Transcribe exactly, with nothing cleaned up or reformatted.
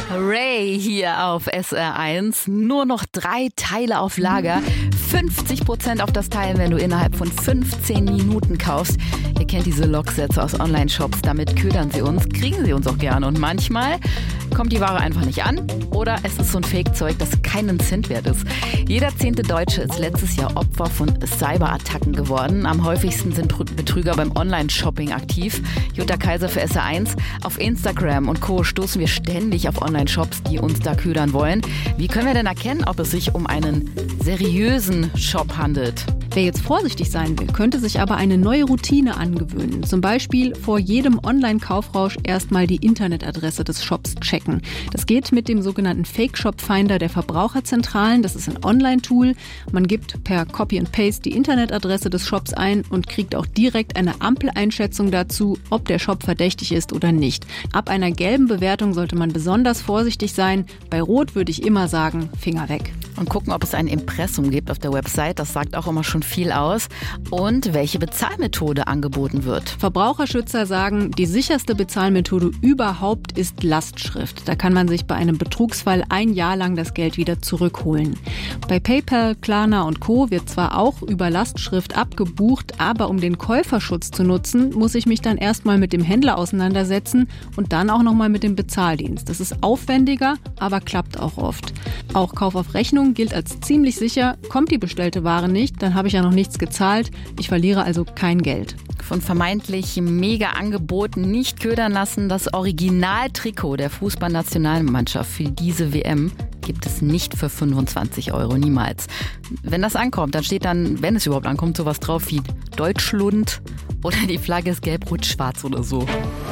Ray hier auf S R eins. Nur noch drei Teile auf Lager. fünfzig Prozent auf das Teil, wenn du innerhalb von fünfzehn Minuten kaufst. Ihr kennt diese Locksätze aus Online-Shops. Damit ködern sie uns, kriegen sie uns auch gerne. Und manchmal kommt die Ware einfach nicht an oder es ist so ein Fake-Zeug, das keinen Cent wert ist. Jeder zehnte Deutsche ist letztes Jahr Opfer von Cyberattacken geworden. Am häufigsten sind Betrüger beim Online-Shopping aktiv. Jutta Kaiser für S R eins. Auf Instagram und Co. stoßen wir ständig auf Online-Shops, die uns da ködern wollen. Wie können wir denn erkennen, ob es sich um einen seriösen Shop handelt? Wer jetzt vorsichtig sein will, könnte sich aber eine neue Routine angewöhnen. Zum Beispiel vor jedem Online-Kaufrausch erstmal die Internetadresse des Shops checken. Das geht mit dem sogenannten Fake-Shop-Finder der Verbraucherzentralen. Das ist ein Online-Tool. Man gibt per Copy and Paste die Internetadresse des Shops ein und kriegt auch direkt eine Ampeleinschätzung dazu, ob der Shop verdächtig ist oder nicht. Ab einer gelben Bewertung sollte man besonders vorsichtig sein. Bei Rot würde ich immer sagen, Finger weg. Und gucken, ob es ein Impressum gibt auf der Website. Das sagt auch immer schon viel aus. Und welche Bezahlmethode angeboten wird. Verbraucherschützer sagen, die sicherste Bezahlmethode überhaupt ist Lastschrift. Da kann man sich bei einem Betrugsfall ein Jahr lang das Geld wieder zurückholen. Bei PayPal, Klarna und Co. wird zwar auch über Lastschrift abgebucht, aber um den Käuferschutz zu nutzen, muss ich mich dann erstmal mit dem Händler auseinandersetzen und dann auch nochmal mit dem Bezahldienst. Das ist aufwendiger, aber klappt auch oft. Auch Kauf auf Rechnung gilt als ziemlich sicher. Kommt die bestellte Ware nicht, dann habe ich ja noch nichts gezahlt. Ich verliere also kein Geld. Von vermeintlich Mega-Angeboten nicht ködern lassen. Das Originaltrikot der Fußballnationalmannschaft für diese W M gibt es nicht für fünfundzwanzig Euro, niemals. Wenn das ankommt, dann steht dann, wenn es überhaupt ankommt, sowas drauf wie Deutschland oder die Flagge ist gelb, rot, schwarz oder so.